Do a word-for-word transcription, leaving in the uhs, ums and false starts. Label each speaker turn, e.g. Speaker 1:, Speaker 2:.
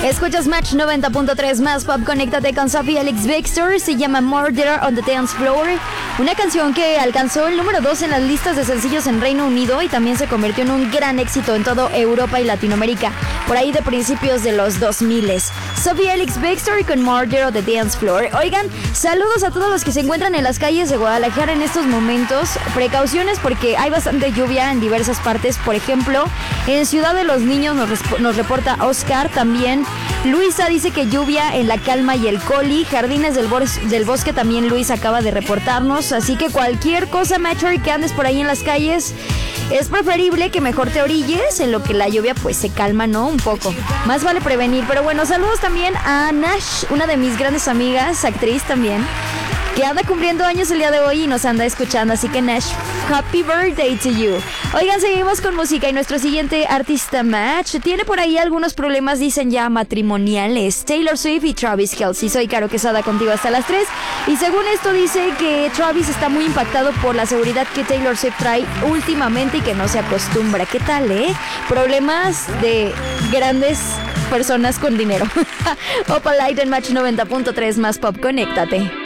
Speaker 1: Escuchas Match noventa punto tres más pop. Conéctate con Sophie Elix Bextor. Se llama Murder on the Dance Floor. Una canción que alcanzó el número dos en las listas de sencillos en Reino Unido y también se convirtió en un gran éxito en toda Europa y Latinoamérica, por ahí de principios de los dos mil. Sophie Elix Bextor con Murder on the Dance Floor. Oigan, saludos a todos los que se encuentran en las calles de Guadalajara en estos momentos. Precauciones porque hay bastante lluvia en diversas partes. Por ejemplo, en Ciudad de los Niños nos, nos reporta Oscar. También Luisa dice que lluvia en La Calma y el Coli. Jardines del, Bos- del Bosque también Luis acaba de reportarnos. Así que cualquier cosa, Metro, que andes por ahí en las calles, es preferible que mejor te orilles en lo que la lluvia pues se calma, ¿no? Un poco. Más vale prevenir. Pero bueno, saludos también a Nash, una de mis grandes amigas, actriz también, que anda cumpliendo años el día de hoy y nos anda escuchando. Así que Nash, happy birthday to you. Oigan, seguimos con música y nuestro siguiente artista Match tiene por ahí algunos problemas, dicen ya matrimoniales. Taylor Swift y Travis Kelce. Soy Caro Quesada contigo hasta las tres. Y según esto dice que Travis está muy impactado por la seguridad que Taylor Swift trae últimamente y que no se acostumbra. ¿Qué tal, eh? Problemas de grandes personas con dinero. Opalite en Match noventa punto tres más pop. Conéctate.